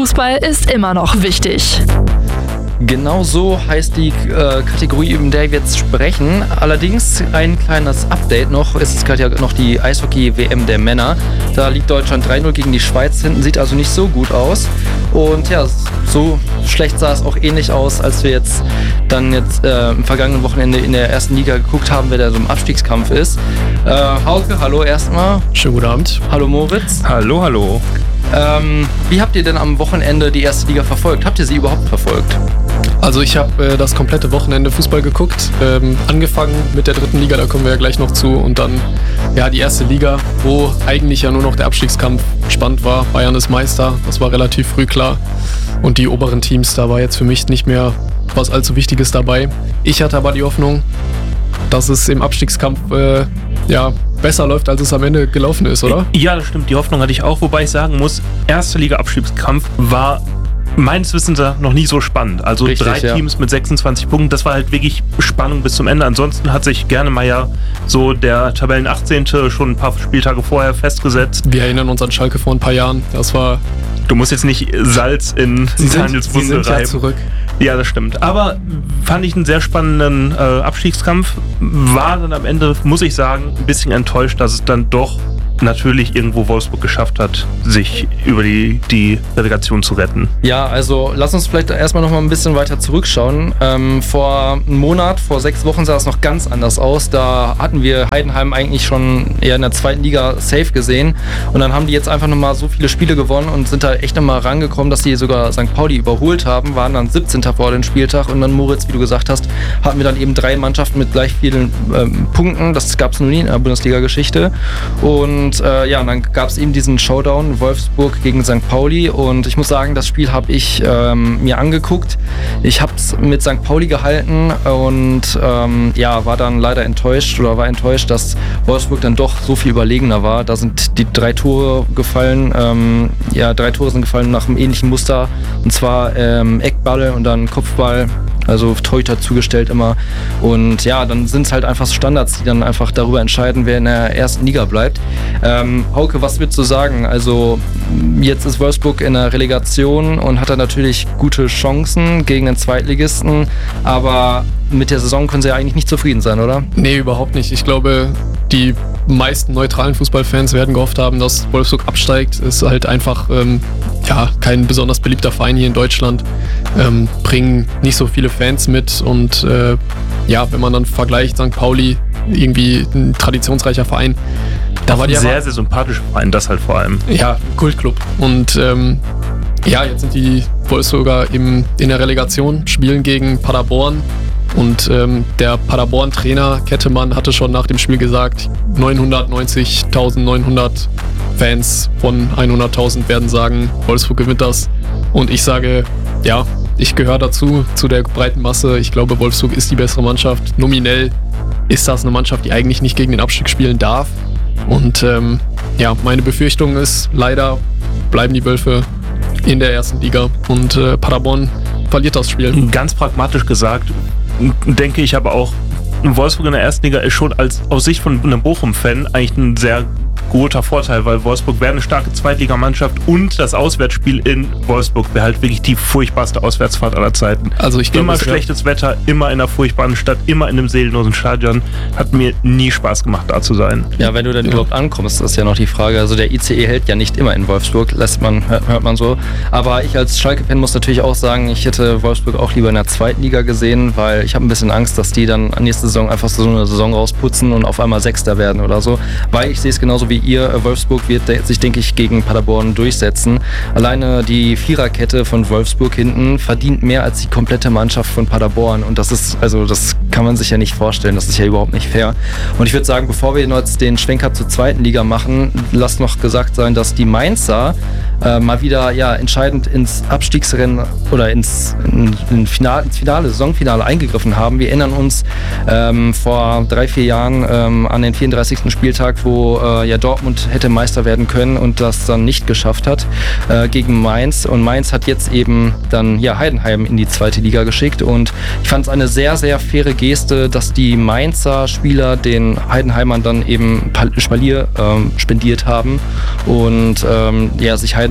Fußball ist immer noch wichtig. Genau so heißt die Kategorie, über der wir jetzt sprechen. Allerdings ein kleines Update noch. Es ist gerade ja noch die Eishockey-WM der Männer. Da liegt Deutschland 3-0 gegen die Schweiz hinten. Sieht also nicht so gut aus. Und ja, so schlecht sah es auch ähnlich aus, als wir jetzt im vergangenen Wochenende in der ersten Liga geguckt haben, wer da so im Abstiegskampf ist. Hauke, hallo erstmal. Schönen guten Abend. Hallo Moritz. Hallo, hallo. Wie habt ihr denn am Wochenende die erste Liga verfolgt? Habt ihr sie überhaupt verfolgt? Also ich habe das komplette Wochenende Fußball geguckt, angefangen mit der dritten Liga, da kommen wir ja gleich noch zu, und dann ja die erste Liga, wo eigentlich ja nur noch der Abstiegskampf spannend war. Bayern ist Meister, das war relativ früh klar, und die oberen Teams, da war jetzt für mich nicht mehr was allzu Wichtiges dabei. Ich hatte aber die Hoffnung, dass es im Abstiegskampf besser läuft, als es am Ende gelaufen ist, oder? Ja, das stimmt, die Hoffnung hatte ich auch, wobei ich sagen muss, erste Liga Abstiegskampf war meines Wissens noch nie so spannend. Also richtig, 3 Teams mit 26 Punkten, das war halt wirklich Spannung bis zum Ende. Ansonsten hat sich gerne mal so der Tabellen 18. schon ein paar Spieltage vorher festgesetzt. Wir erinnern uns an Schalke vor ein paar Jahren. Das war... Du musst jetzt nicht Salz in Handelswunde reiben. Sie sind ja zurück. Ja, das stimmt. Aber fand ich einen sehr spannenden Abstiegskampf. War dann am Ende, muss ich sagen, ein bisschen enttäuscht, dass es dann doch natürlich irgendwo Wolfsburg geschafft hat, sich über die Relegation zu retten. Ja, also lass uns vielleicht erstmal noch mal ein bisschen weiter zurückschauen. Vor einem Monat, vor 6 Wochen sah es noch ganz anders aus. Da hatten wir Heidenheim eigentlich schon eher in der zweiten Liga safe gesehen. Und dann haben die jetzt einfach nochmal so viele Spiele gewonnen und sind da echt nochmal rangekommen, dass die sogar St. Pauli überholt haben, waren dann 17. vor dem Spieltag. Und dann, Moritz, wie du gesagt hast, hatten wir dann eben 3 Mannschaften mit gleich vielen Punkten. Das gab es noch nie in der Bundesliga-Geschichte. Und dann gab es eben diesen Showdown Wolfsburg gegen St. Pauli, und ich muss sagen, das Spiel habe ich mir angeguckt. Ich habe es mit St. Pauli gehalten und war dann leider enttäuscht, dass Wolfsburg dann doch so viel überlegener war. Da sind die 3 Tore gefallen. 3 Tore sind gefallen nach einem ähnlichen Muster, und zwar Eckball und dann Kopfball. Also Torhüter zugestellt immer. Und ja, dann sind es halt einfach Standards, die dann einfach darüber entscheiden, wer in der ersten Liga bleibt. Hauke, was würdest du sagen? Also jetzt ist Wolfsburg in der Relegation und hat da natürlich gute Chancen gegen den Zweitligisten, aber mit der Saison können sie ja eigentlich nicht zufrieden sein, oder? Nee, überhaupt nicht. Ich glaube, die meisten neutralen Fußballfans werden gehofft haben, dass Wolfsburg absteigt. Ist halt einfach kein besonders beliebter Verein hier in Deutschland. Bringen nicht so viele Fans mit, und wenn man dann vergleicht, St. Pauli, irgendwie ein traditionsreicher Verein. Da war die sehr, sehr sympathischer Verein, das halt vor allem. Ja, Kultclub. Und jetzt sind die Wolfsburger in der Relegation, spielen gegen Paderborn. Und der Paderborn-Trainer Kettemann hatte schon nach dem Spiel gesagt, 990.900 Fans von 100.000 werden sagen, Wolfsburg gewinnt das. Und ich sage, ja, ich gehöre dazu, zu der breiten Masse. Ich glaube, Wolfsburg ist die bessere Mannschaft. Nominell ist das eine Mannschaft, die eigentlich nicht gegen den Abstieg spielen darf. Und meine Befürchtung ist, leider bleiben die Wölfe in der ersten Liga, und Paderborn verliert das Spiel. Ganz pragmatisch gesagt, denke ich aber auch, Wolfsburg in der ersten Liga ist schon aus Sicht von einem Bochum-Fan eigentlich ein sehr guter Vorteil, weil Wolfsburg wäre eine starke Zweitligamannschaft, und das Auswärtsspiel in Wolfsburg wäre halt wirklich die furchtbarste Auswärtsfahrt aller Zeiten. Also ich glaube, immer schlechtes Wetter, immer in einer furchtbaren Stadt, immer in einem seelenlosen Stadion. Hat mir nie Spaß gemacht, da zu sein. Ja, wenn du dann überhaupt ankommst, ist ja noch die Frage. Also der ICE hält ja nicht immer in Wolfsburg, hört man so. Aber ich als Schalke-Fan muss natürlich auch sagen, ich hätte Wolfsburg auch lieber in der zweiten Liga gesehen, weil ich habe ein bisschen Angst, dass die dann nächste Saison einfach so eine Saison rausputzen und auf einmal Sechster werden oder so. Weil ich sehe es genauso wie ihr, Wolfsburg wird sich, denke ich, gegen Paderborn durchsetzen. Alleine die Viererkette von Wolfsburg hinten verdient mehr als die komplette Mannschaft von Paderborn, und das kann man sich ja nicht vorstellen, das ist ja überhaupt nicht fair. Und ich würde sagen, bevor wir jetzt den Schwenker zur zweiten Liga machen, lasst noch gesagt sein, dass die Mainzer mal wieder entscheidend ins Abstiegsrennen oder ins Saisonfinale eingegriffen haben. Wir erinnern uns vor 3-4 Jahren an den 34. Spieltag, wo Dortmund hätte Meister werden können und das dann nicht geschafft hat gegen Mainz. Und Mainz hat jetzt eben dann Heidenheim in die zweite Liga geschickt, und ich fand es eine sehr, sehr faire Geste, dass die Mainzer Spieler den Heidenheimern dann eben Spalier spendiert haben und sich Heidenheim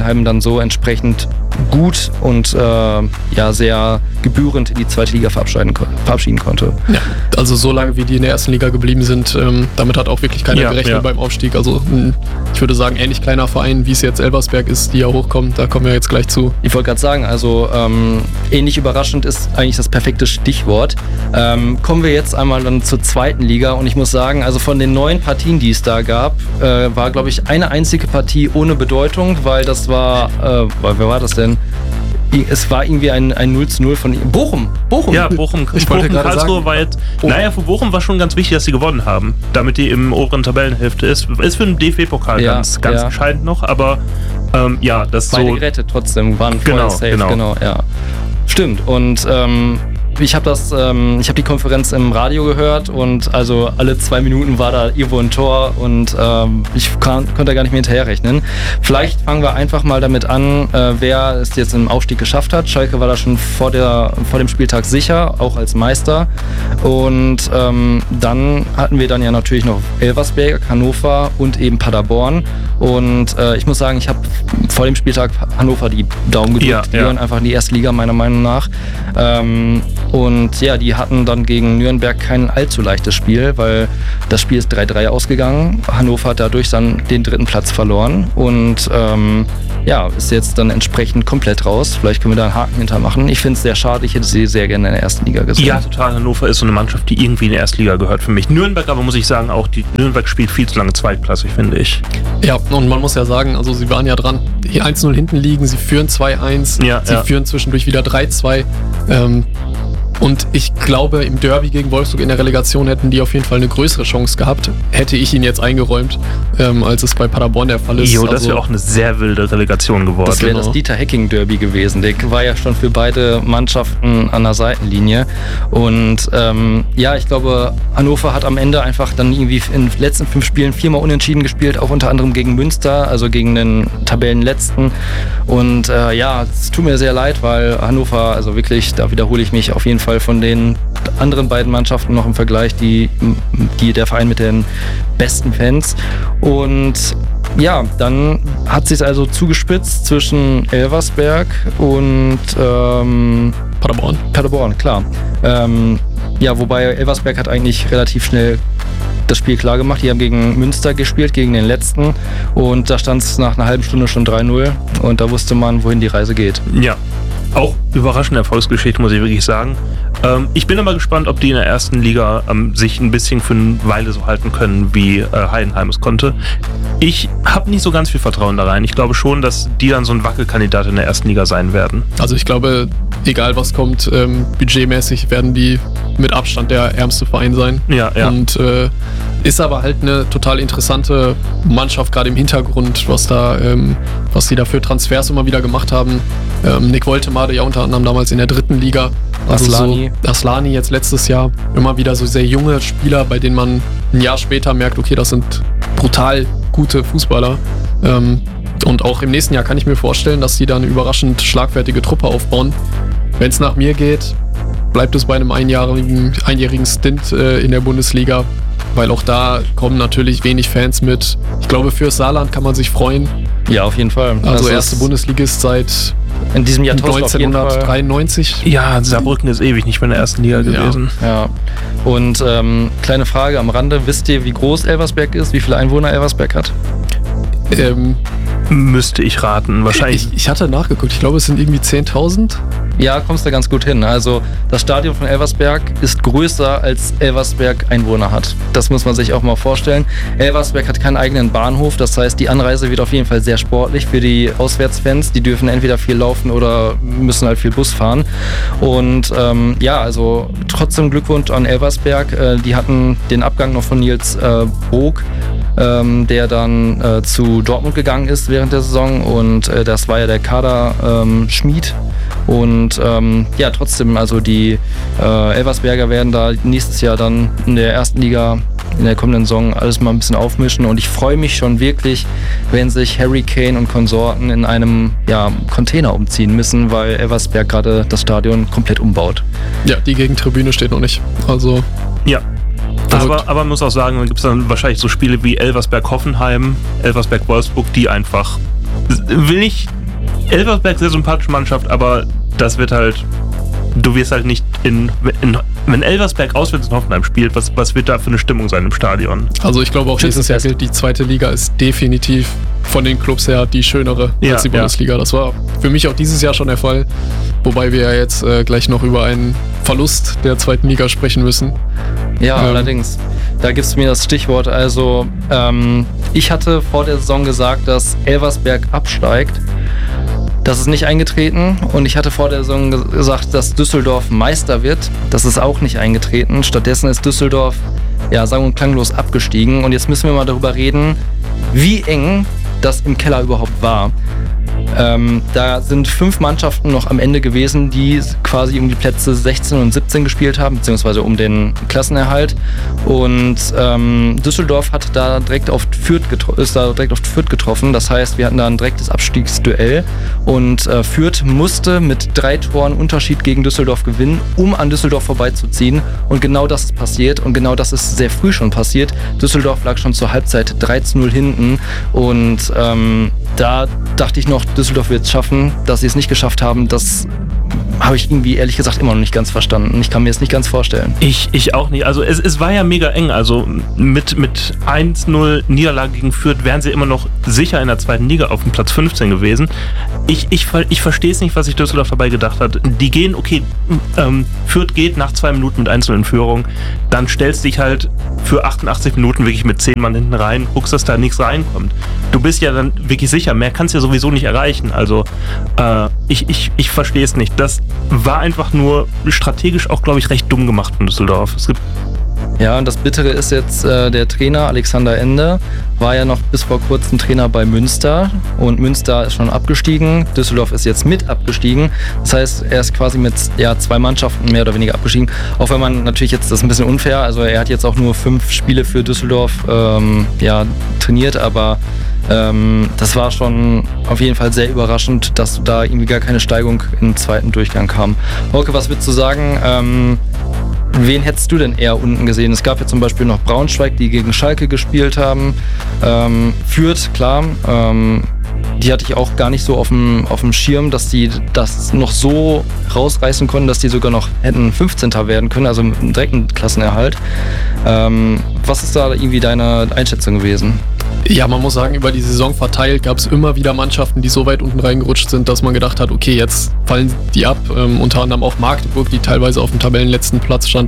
Heidenheim dann so entsprechend gut und sehr gebührend in die zweite Liga verabschieden konnte. Ja, also so lange wie die in der ersten Liga geblieben sind, damit hat auch wirklich keiner gerechnet beim Aufstieg. Also ich würde sagen, ähnlich kleiner Verein, wie es jetzt Elversberg ist, die ja hochkommt, da kommen wir jetzt gleich zu. Ich wollte gerade sagen, also ähnlich überraschend ist eigentlich das perfekte Stichwort. Kommen wir jetzt einmal dann zur zweiten Liga und ich muss sagen, also von den 9 Partien, die es da gab, war, glaube ich, eine einzige Partie ohne Bedeutung, weil das war, wer war das denn? Es war irgendwie ein 0:0 von Bochum. Ja, Bochum. Ich wollte gerade Karlsruhe sagen, war jetzt. Naja, für Bochum war schon ganz wichtig, dass sie gewonnen haben, damit die im oberen Tabellenhälfte ist. Ist für den DFB-Pokal ganz entscheidend noch, aber das beide so. gerettet trotzdem, waren voll safe, genau, ja. Stimmt, und ich habe die Konferenz im Radio gehört und also alle 2 Minuten war da irgendwo ein Tor und ich konnte gar nicht mehr hinterherrechnen. Vielleicht fangen wir einfach mal damit an, wer es jetzt im Aufstieg geschafft hat. Schalke war da schon vor dem Spieltag sicher, auch als Meister. Und dann hatten wir dann ja natürlich noch Elversberg, Hannover und eben Paderborn. Und ich muss sagen, ich habe vor dem Spieltag Hannover die Daumen gedrückt. Die gehören einfach in die erste Liga, meiner Meinung nach. Und ja, die hatten dann gegen Nürnberg kein allzu leichtes Spiel, weil das Spiel ist 3:3 ausgegangen. Hannover hat dadurch dann den 3. Platz verloren und ist jetzt dann entsprechend komplett raus. Vielleicht können wir da einen Haken hintermachen. Ich finde es sehr schade, ich hätte sie sehr gerne in der ersten Liga gesehen. Ja, total. Hannover ist so eine Mannschaft, die irgendwie in der ersten Liga gehört für mich. Nürnberg aber, muss ich sagen, auch Nürnberg spielt viel zu lange zweitklassig, finde ich. Ja, und man muss ja sagen, also sie waren ja dran, hier 1:0 hinten liegen, sie führen 2:1, sie führen zwischendurch wieder 3:2. Und ich glaube, im Derby gegen Wolfsburg in der Relegation hätten die auf jeden Fall eine größere Chance gehabt. Hätte ich ihn jetzt eingeräumt, als es bei Paderborn der Fall ist. Das wäre auch eine sehr wilde Relegation geworden. Das wäre das Dieter-Hecking-Derby gewesen. Der war ja schon für beide Mannschaften an der Seitenlinie. Und ich glaube, Hannover hat am Ende einfach dann irgendwie in den letzten 5 Spielen 4-mal unentschieden gespielt, auch unter anderem gegen Münster, also gegen den Tabellenletzten. Und es tut mir sehr leid, weil Hannover, also wirklich, da wiederhole ich mich auf jeden Fall von den anderen beiden Mannschaften noch im Vergleich, der Verein mit den besten Fans. Und ja, dann hat sich also zugespitzt zwischen Elversberg und Paderborn, klar. Wobei Elversberg hat eigentlich relativ schnell das Spiel klar gemacht. Die haben gegen Münster gespielt, gegen den letzten. Und da stand es nach einer halben Stunde schon 3:0. Und da wusste man, wohin die Reise geht. Ja. Auch überraschende Erfolgsgeschichte, muss ich wirklich sagen. Ich bin aber gespannt, ob die in der ersten Liga sich ein bisschen für eine Weile so halten können, wie Heidenheim es konnte. Ich habe nicht so ganz viel Vertrauen da rein. Ich glaube schon, dass die dann so ein Wackelkandidat in der ersten Liga sein werden. Also ich glaube, egal was kommt, budgetmäßig werden die mit Abstand der ärmste Verein sein. Ja. Und ist aber halt eine total interessante Mannschaft, gerade im Hintergrund, was die da für Transfers immer wieder gemacht haben. Nick Woltemade ja unter anderem damals in der 3. Liga. Also Aslani jetzt letztes Jahr. Immer wieder so sehr junge Spieler, bei denen man ein Jahr später merkt, okay, das sind brutal gute Fußballer. Und auch im nächsten Jahr kann ich mir vorstellen, dass die da eine überraschend schlagfertige Truppe aufbauen. Wenn es nach mir geht, bleibt es bei einem einjährigen Stint in der Bundesliga, weil auch da kommen natürlich wenig Fans mit. Ich glaube, fürs Saarland kann man sich freuen. Ja, auf jeden Fall. Also erste Bundesligist seit in diesem Jahr 1993. Ja, Saarbrücken ist ewig nicht mehr in der ersten Liga gewesen. Ja. Und kleine Frage am Rande, wisst ihr, wie groß Elversberg ist? Wie viele Einwohner Elversberg hat? Müsste ich raten, wahrscheinlich. Ich hatte nachgeguckt, ich glaube, es sind irgendwie 10.000. Ja, kommst da ganz gut hin. Also das Stadion von Elversberg ist größer, als Elversberg Einwohner hat. Das muss man sich auch mal vorstellen. Elversberg hat keinen eigenen Bahnhof, das heißt, die Anreise wird auf jeden Fall sehr sportlich für die Auswärtsfans. Die dürfen entweder viel laufen oder müssen halt viel Bus fahren. Und also trotzdem Glückwunsch an Elversberg. Die hatten den Abgang noch von Nils Brog, der dann zu Dortmund gegangen ist während der Saison, und das war ja der Kader Schmid. Und trotzdem, also die Elversberger werden da nächstes Jahr dann in der ersten Liga in der kommenden Saison alles mal ein bisschen aufmischen, und ich freue mich schon wirklich, wenn sich Harry Kane und Konsorten in einem Container umziehen müssen, weil Elversberg gerade das Stadion komplett umbaut. Ja, die Gegentribüne steht noch nicht. Also ja. Aber man muss auch sagen, dann gibt es dann wahrscheinlich so Spiele wie Elversberg-Hoffenheim, Elversberg-Wolfsburg, die einfach Elversberg sehr sympathische Mannschaft, aber das wird halt, du wirst halt nicht wenn Elversberg auswärts in Hoffenheim spielt, was wird da für eine Stimmung sein im Stadion? Also ich glaube auch dieses Jahr gilt, die zweite Liga ist definitiv von den Clubs her die schönere als die Bundesliga. Das war für mich auch dieses Jahr schon der Fall, wobei wir ja jetzt gleich noch über einen Verlust der zweiten Liga sprechen müssen. Ja, allerdings. Da gibst du mir das Stichwort. Also ich hatte vor der Saison gesagt, dass Elversberg absteigt. Das ist nicht eingetreten und ich hatte vor der Saison gesagt, dass Düsseldorf Meister wird. Das ist auch nicht eingetreten. Stattdessen ist Düsseldorf, sang- und klanglos abgestiegen. Und jetzt müssen wir mal darüber reden, wie eng das im Keller überhaupt war. Da sind 5 Mannschaften noch am Ende gewesen, die quasi um die Plätze 16 und 17 gespielt haben, beziehungsweise um den Klassenerhalt. Und Düsseldorf hat da direkt auf Fürth getroffen. Das heißt, wir hatten da ein direktes Abstiegsduell. Und Fürth musste mit 3 Toren Unterschied gegen Düsseldorf gewinnen, um an Düsseldorf vorbeizuziehen. Und genau das ist passiert. Und genau das ist sehr früh schon passiert. Düsseldorf lag schon zur Halbzeit 3-0 hinten. Und da dachte ich noch, Düsseldorf wird es schaffen. Dass sie es nicht geschafft haben, das habe ich irgendwie ehrlich gesagt immer noch nicht ganz verstanden. Ich kann mir es nicht ganz vorstellen. Ich auch nicht. Also es war ja mega eng. Also mit 1-0 Niederlage gegen Fürth wären sie immer noch sicher in der zweiten Liga auf dem Platz 15 gewesen. Ich verstehe es nicht, was sich Düsseldorf dabei gedacht hat. Die gehen, Fürth geht nach 2 Minuten mit 1-0 in Führung. Dann stellst du dich halt für 88 Minuten wirklich mit 10 Mann hinten rein, guckst, dass da nichts reinkommt. Du bist ja dann wirklich sicher, mehr kannst du ja sowieso nicht erreichen. Also ich verstehe es nicht. Das war einfach nur strategisch auch, glaube ich, recht dumm gemacht von Düsseldorf. Ja, und das Bittere ist jetzt, der Trainer Alexander Ende war ja noch bis vor kurzem Trainer bei Münster und Münster ist schon abgestiegen, Düsseldorf ist jetzt mit abgestiegen, das heißt, er ist quasi mit 2 Mannschaften mehr oder weniger abgestiegen, auch wenn man natürlich jetzt, das ist ein bisschen unfair, also er hat jetzt auch nur 5 Spiele für Düsseldorf trainiert, aber das war schon auf jeden Fall sehr überraschend, dass da irgendwie gar keine Steigung im zweiten Durchgang kam. Hauke, was würdest du sagen? Wen hättest du denn eher unten gesehen? Es gab ja zum Beispiel noch Braunschweig, die gegen Schalke gespielt haben. Fürth, klar. Die hatte ich auch gar nicht so auf dem Schirm, dass die das noch so rausreißen konnten, dass die sogar noch hätten 15. werden können, also mit einem direkten Klassenerhalt. Was ist da irgendwie deine Einschätzung gewesen? Ja, man muss sagen, über die Saison verteilt gab es immer wieder Mannschaften, die so weit unten reingerutscht sind, dass man gedacht hat, okay, jetzt fallen die ab. Unter anderem auch Magdeburg, die teilweise auf dem Tabellenletzten Platz stand.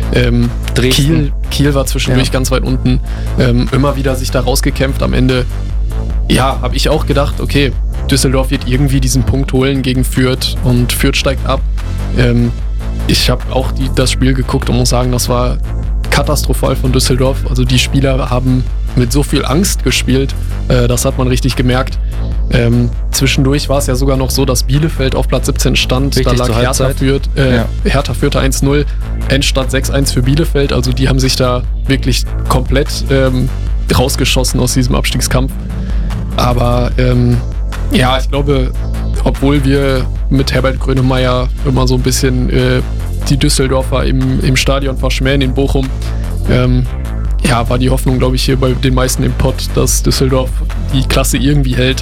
Kiel war zwischendurch ganz weit unten. Immer wieder sich da rausgekämpft. Am Ende, habe ich auch gedacht, okay, Düsseldorf wird irgendwie diesen Punkt holen gegen Fürth und Fürth steigt ab. Ich habe auch das Spiel geguckt und muss sagen, das war katastrophal von Düsseldorf. Also die Spieler haben mit so viel Angst gespielt, das hat man richtig gemerkt. Zwischendurch war es ja sogar noch so, dass Bielefeld auf Platz 17 stand. Richtig, da lag Hertha führte 1-0, Endstand 6-1 für Bielefeld. Also die haben sich da wirklich komplett rausgeschossen aus diesem Abstiegskampf. Aber ich glaube, obwohl wir mit Herbert Grönemeyer immer so ein bisschen die Düsseldorfer im Stadion verschmähen in Bochum, war die Hoffnung, glaube ich, hier bei den meisten im Pott, dass Düsseldorf die Klasse irgendwie hält.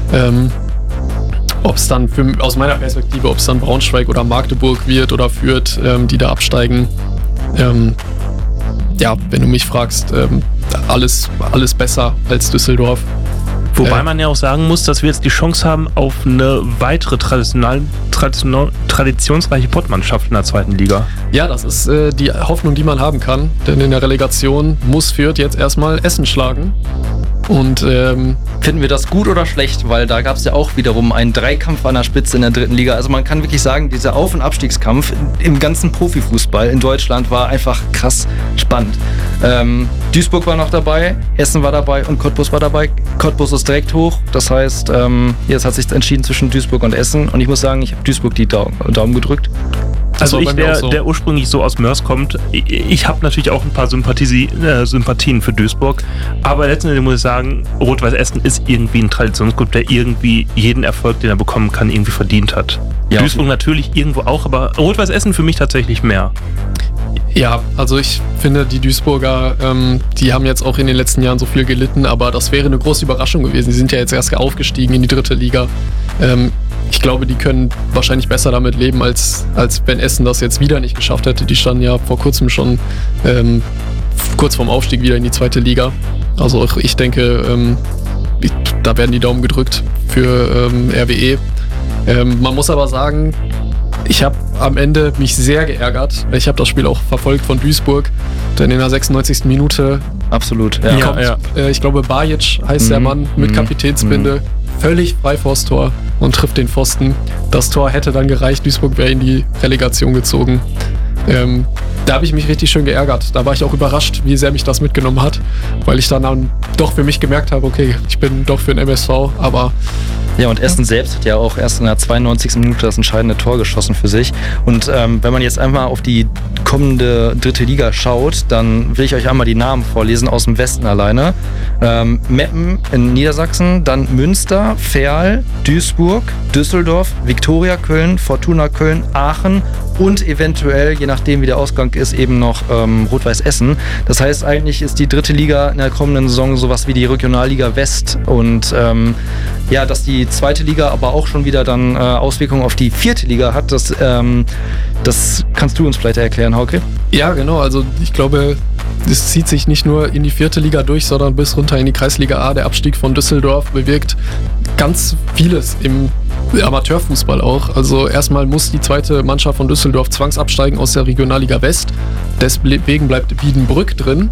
Ob es dann, aus meiner Perspektive, ob es dann Braunschweig oder Magdeburg wird oder Fürth, die da absteigen, wenn du mich fragst, alles besser als Düsseldorf. Wobei man ja auch sagen muss, dass wir jetzt die Chance haben auf eine weitere traditionsreiche Pottmannschaft in der zweiten Liga. Ja, das ist die Hoffnung, die man haben kann. Denn in der Relegation muss Fürth jetzt erstmal Essen schlagen. Und finden wir das gut oder schlecht? Weil da gab es ja auch wiederum einen Dreikampf an der Spitze in der dritten Liga. Also man kann wirklich sagen, dieser Auf- und Abstiegskampf im ganzen Profifußball in Deutschland war einfach krass spannend. Duisburg war noch dabei, Essen war dabei und Cottbus war dabei. Cottbus ist direkt hoch. Das heißt, jetzt hat sich entschieden zwischen Duisburg und Essen. Und ich muss sagen, ich habe Duisburg die Daumen gedrückt. Also der ursprünglich so aus Mörs kommt, ich habe natürlich auch ein paar Sympathien für Duisburg, aber letztendlich muss ich sagen, Rot-Weiß Essen ist irgendwie ein Traditionsclub, der irgendwie jeden Erfolg, den er bekommen kann, irgendwie verdient hat. Ja, Duisburg natürlich irgendwo auch, aber Rot-Weiß Essen für mich tatsächlich mehr. Ja, also ich finde, die Duisburger, die haben jetzt auch in den letzten Jahren so viel gelitten, aber das wäre eine große Überraschung gewesen. Die sind ja jetzt erst aufgestiegen in die 3. Liga. Ich glaube, die können wahrscheinlich besser damit leben, als wenn Essen das jetzt wieder nicht geschafft hätte. Die standen ja vor kurzem schon kurz vorm Aufstieg wieder in die 2. Liga. Also ich denke, da werden die Daumen gedrückt für RWE. Man muss aber sagen, ich habe am Ende mich sehr geärgert. Ich habe das Spiel auch verfolgt von Duisburg, denn in der 96. Minute absolut, kommt, ich glaube Bajic heißt der Mann, mit Kapitänsbinde, völlig frei vors Tor und trifft den Pfosten. Das Tor hätte dann gereicht, Duisburg wäre in die Relegation gezogen. Da habe ich mich richtig schön geärgert. Da war ich auch überrascht, wie sehr mich das mitgenommen hat, weil ich dann doch für mich gemerkt habe, okay, ich bin doch für den MSV, aber... Ja, und Essen selbst hat ja auch erst in der 92. Minute das entscheidende Tor geschossen für sich. Und wenn man jetzt einmal auf die kommende 3. Liga schaut, dann will ich euch einmal die Namen vorlesen aus dem Westen alleine. Meppen in Niedersachsen, dann Münster, Verl, Duisburg, Düsseldorf, Viktoria Köln, Fortuna Köln, Aachen und eventuell, je nachdem wie der Ausgang ist, eben noch Rot-Weiß Essen. Das heißt, eigentlich ist die 3. Liga in der kommenden Saison sowas wie die Regionalliga West und dass die 2. Liga aber auch schon wieder dann Auswirkungen auf die 4. Liga hat, das kannst du uns vielleicht erklären, Hauke? Ja, genau, also ich glaube, es zieht sich nicht nur in die 4. Liga durch, sondern bis runter in die Kreisliga A. Der Abstieg von Düsseldorf bewirkt ganz vieles im Amateurfußball auch. Also erstmal muss die 2. Mannschaft von Düsseldorf zwangsabsteigen aus der Regionalliga West. Deswegen bleibt Wiedenbrück drin.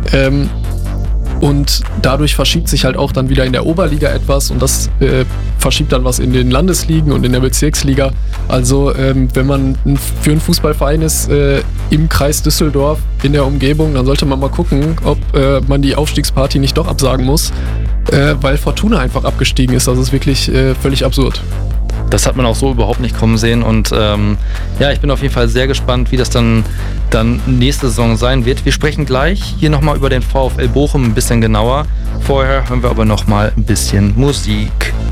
Und dadurch verschiebt sich halt auch dann wieder in der Oberliga etwas und das verschiebt dann was in den Landesligen und in der Bezirksliga. Also wenn man für einen Fußballverein ist im Kreis Düsseldorf, in der Umgebung, dann sollte man mal gucken, ob man die Aufstiegsparty nicht doch absagen muss, weil Fortuna einfach abgestiegen ist. Das ist wirklich völlig absurd. Das hat man auch so überhaupt nicht kommen sehen und ich bin auf jeden Fall sehr gespannt, wie das dann nächste Saison sein wird. Wir sprechen gleich hier nochmal über den VfL Bochum ein bisschen genauer. Vorher hören wir aber nochmal ein bisschen Musik.